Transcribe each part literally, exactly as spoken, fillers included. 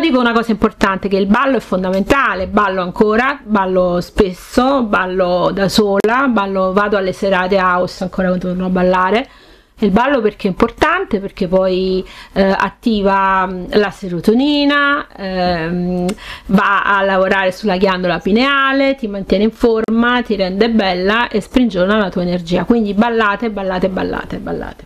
dico una cosa importante, che il ballo è fondamentale, ballo ancora, ballo spesso, ballo da sola, ballo, vado alle serate house ancora quando torno a ballare. Il ballo perché è importante, perché poi eh, attiva la serotonina, ehm, va a lavorare sulla ghiandola pineale, ti mantiene in forma, ti rende bella e sprigiona la tua energia. Quindi ballate, ballate, ballate, ballate.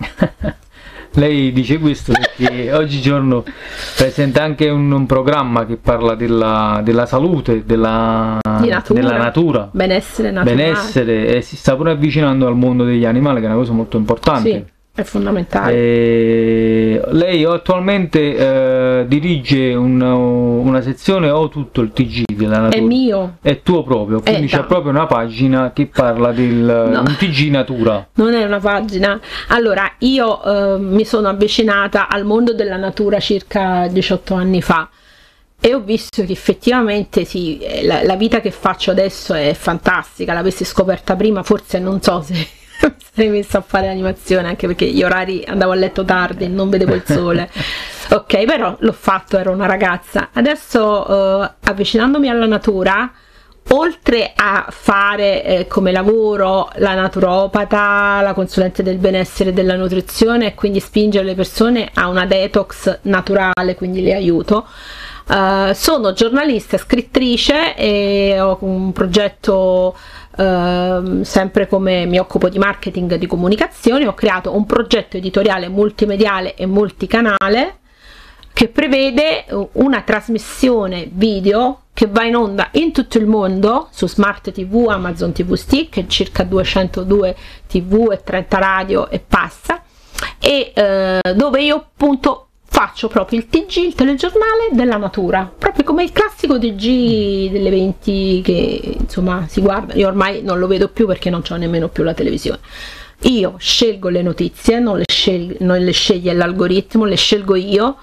Lei dice questo perché oggigiorno presenta anche un, un programma che parla della, della salute, della natura, della natura, benessere naturale. benessere, e si sta pure avvicinando al mondo degli animali, che è una cosa molto importante. Sì, è fondamentale. E lei attualmente eh, dirige un, una sezione o tutto il T G della natura? È mio. È tuo proprio, quindi c'è proprio una pagina che parla del no. un T G natura. Non è una pagina. Allora, io eh, mi sono avvicinata al mondo della natura circa diciotto anni fa e ho visto che effettivamente sì, la, la vita che faccio adesso è fantastica. L'avessi scoperta prima, forse non so se sei messa a fare animazione, anche perché gli orari andavo a letto tardi, non vedevo il sole. Ok, però l'ho fatto, ero una ragazza. Adesso eh, avvicinandomi alla natura, oltre a fare eh, come lavoro la naturopata, la consulente del benessere e della nutrizione, e quindi spingere le persone a una detox naturale, quindi le aiuto, uh, sono giornalista, scrittrice e ho un progetto, uh, sempre come mi occupo di marketing e di comunicazione, ho creato un progetto editoriale multimediale e multicanale che prevede una trasmissione video che va in onda in tutto il mondo su Smart T V, Amazon T V Stick, circa duecentodue T V e trenta radio e passa, e eh, dove io appunto faccio proprio il T G, il telegiornale della natura, proprio come il classico T G delle venti che insomma si guarda. Io ormai non lo vedo più perché non c'ho nemmeno più la televisione. Io scelgo le notizie, non le, scel non le sceglie l'algoritmo, le scelgo io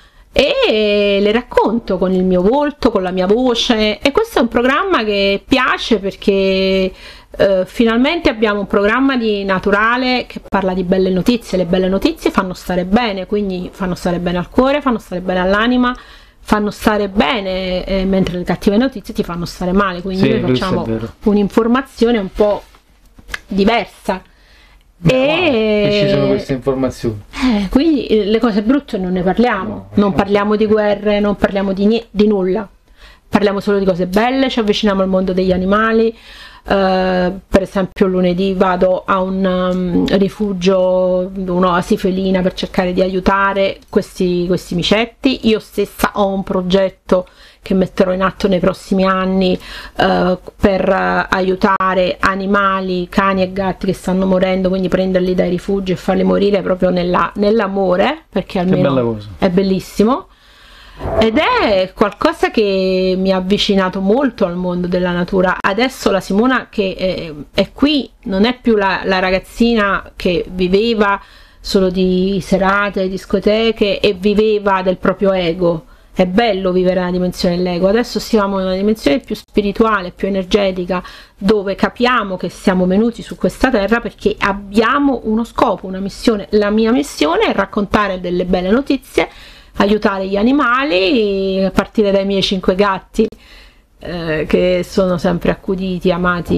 e le racconto con il mio volto, con la mia voce, e questo è un programma che piace perché eh, finalmente abbiamo un programma di naturale che parla di belle notizie. Le belle notizie fanno stare bene, quindi fanno stare bene al cuore, fanno stare bene all'anima, fanno stare bene, eh, mentre le cattive notizie ti fanno stare male, quindi sì, noi facciamo un'informazione un po' diversa. E... e ci sono queste informazioni, eh, quindi eh, le cose brutte non ne parliamo, no, non parliamo di guerre, non parliamo di, di nulla, parliamo solo di cose belle, ci avviciniamo al mondo degli animali. Uh, per esempio lunedì vado a un um, rifugio, un'oasi felina, per cercare di aiutare questi, questi micetti. Io stessa ho un progetto che metterò in atto nei prossimi anni uh, per uh, aiutare animali, cani e gatti che stanno morendo, quindi prenderli dai rifugi e farli morire proprio nell'amore, perché almeno è bellissimo. Ed è qualcosa che mi ha avvicinato molto al mondo della natura. Adesso la Simona che è, è qui non è più la, la ragazzina che viveva solo di serate, discoteche e viveva del proprio ego. È bello vivere nella dimensione dell'ego, adesso siamo in una dimensione più spirituale, più energetica, dove capiamo che siamo venuti su questa terra perché abbiamo uno scopo, una missione. La mia missione è raccontare delle belle notizie, aiutare gli animali, a partire dai miei cinque gatti eh, che sono sempre accuditi, amati